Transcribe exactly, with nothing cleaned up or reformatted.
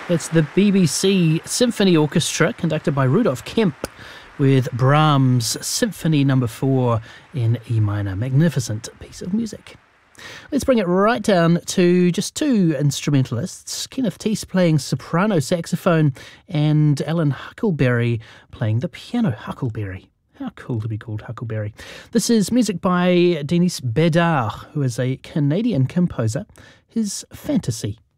It's the B B C Symphony Orchestra, conducted by Rudolf Kemp, with Brahms' Symphony Number Four in E minor. Magnificent piece of music. Let's bring it right down to just two instrumentalists, Kenneth Teese playing soprano saxophone and Alan Huckleberry playing the piano. Huckleberry. How cool to be called Huckleberry. This is music by Denis Bedard, who is a Canadian composer. His Fantasy.